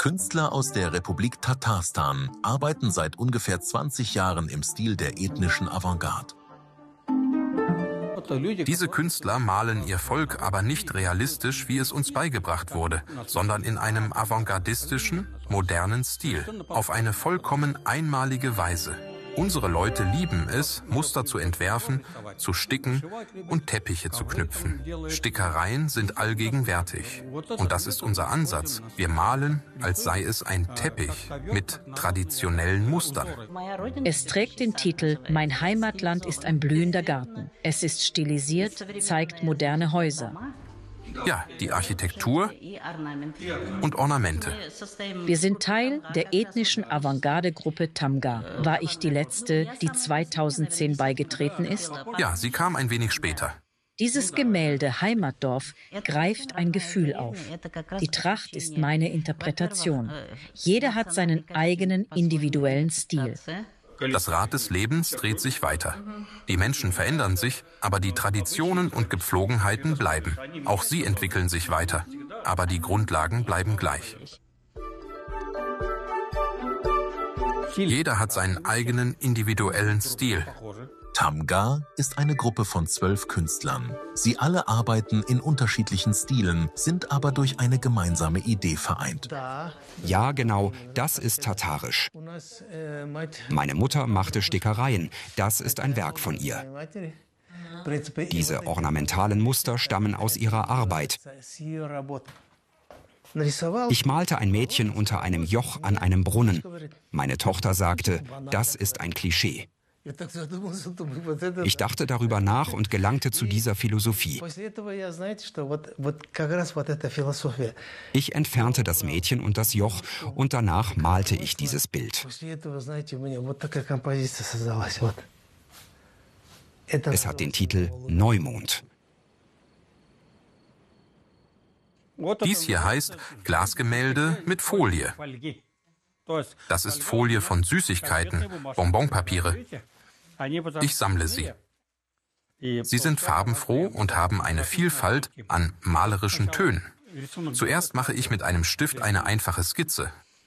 Künstler aus der Republik Tatarstan arbeiten seit ungefähr 20 Jahren im Stil der ethnischen Avantgarde. Diese Künstler malen ihr Volk aber nicht realistisch, wie es uns beigebracht wurde, sondern in einem avantgardistischen, modernen Stil, auf eine vollkommen einmalige Weise. Unsere Leute lieben es, Muster zu entwerfen, zu sticken und Teppiche zu knüpfen. Stickereien sind allgegenwärtig. Und das ist unser Ansatz. Wir malen, als sei es ein Teppich mit traditionellen Mustern. Es trägt den Titel »Mein Heimatland ist ein blühender Garten«. Es ist stilisiert, zeigt moderne Häuser. Ja, die Architektur und Ornamente. Wir sind Teil der ethnischen Avantgarde-Gruppe Tamga. War ich die Letzte, die 2010 beigetreten ist? Ja, sie kam ein wenig später. Dieses Gemälde Heimatdorf greift ein Gefühl auf. Die Tracht ist meine Interpretation. Jeder hat seinen eigenen individuellen Stil. Das Rad des Lebens dreht sich weiter. Die Menschen verändern sich, aber die Traditionen und Gepflogenheiten bleiben. Auch sie entwickeln sich weiter, aber die Grundlagen bleiben gleich. Jeder hat seinen eigenen individuellen Stil. Tamga ist eine Gruppe von 12 Künstlern. Sie alle arbeiten in unterschiedlichen Stilen, sind aber durch eine gemeinsame Idee vereint. Ja, genau, das ist tatarisch. Meine Mutter machte Stickereien. Das ist ein Werk von ihr. Diese ornamentalen Muster stammen aus ihrer Arbeit. Ich malte ein Mädchen unter einem Joch an einem Brunnen. Meine Tochter sagte, das ist ein Klischee. Ich dachte darüber nach und gelangte zu dieser Philosophie. Ich entfernte das Mädchen und das Joch und danach malte ich dieses Bild. Es hat den Titel Neumond. Dies hier heißt Glasgemälde mit Folie. Das ist Folie von Süßigkeiten, Bonbonpapiere. Ich sammle sie. Sie sind farbenfroh und haben eine Vielfalt an malerischen Tönen. Zuerst mache ich mit einem Stift eine einfache Skizze.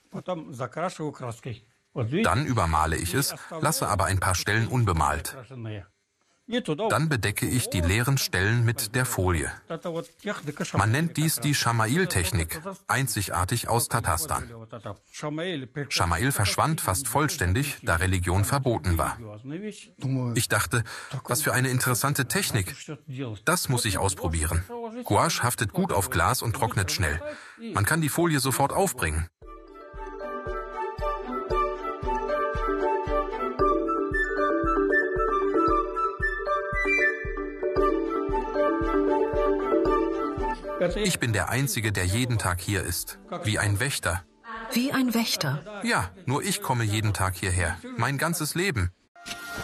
Dann übermale ich es, lasse aber ein paar Stellen unbemalt. Dann bedecke ich die leeren Stellen mit der Folie. Man nennt dies die Schamail-Technik, einzigartig aus Tatarstan. Schamail verschwand fast vollständig, da Religion verboten war. Ich dachte, was für eine interessante Technik. Das muss ich ausprobieren. Gouache haftet gut auf Glas und trocknet schnell. Man kann die Folie sofort aufbringen. Ich bin der Einzige, der jeden Tag hier ist. Wie ein Wächter. Wie ein Wächter? Ja, nur ich komme jeden Tag hierher. Mein ganzes Leben.